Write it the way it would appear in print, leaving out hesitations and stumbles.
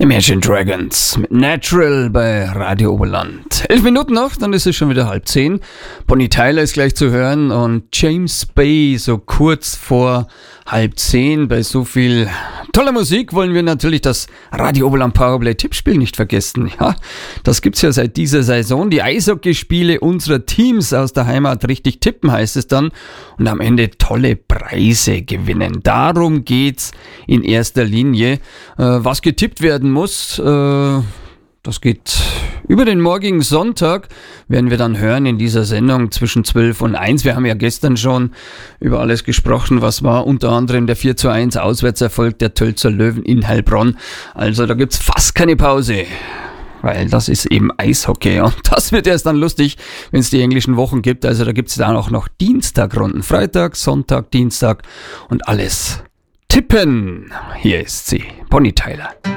Imagine Dragons mit Natural bei Radio Oberland. 11 Minuten noch, dann ist es schon wieder 9:30. Bonnie Tyler ist gleich zu hören und James Bay so kurz vor 9:30. Bei so viel toller Musik wollen wir natürlich das Radio Oberland Powerplay Tippspiel nicht vergessen. Ja, das gibt's ja seit dieser Saison. Die Eishockeyspiele unserer Teams aus der Heimat richtig tippen, heißt es dann. Und am Ende tolle Preise gewinnen. Darum geht's in erster Linie. Was getippt werden muss, das geht über den morgigen Sonntag, werden wir dann hören in dieser Sendung zwischen 12 und 1. Wir haben ja gestern schon über alles gesprochen, was war unter anderem der 4:1 Auswärtserfolg der Tölzer Löwen in Heilbronn. Also da gibt's fast keine Pause, weil das ist eben Eishockey und das wird erst dann lustig, wenn es die englischen Wochen gibt. Also da gibt's dann auch noch Dienstagrunden, Freitag, Sonntag, Dienstag und alles tippen. Hier ist sie, Bonnie Tyler.